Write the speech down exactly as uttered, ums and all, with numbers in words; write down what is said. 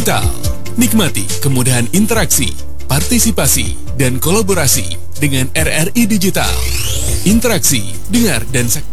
Digital. Nikmati kemudahan interaksi, partisipasi, dan kolaborasi dengan R R I Digital. Interaksi, dengar, dan saksikan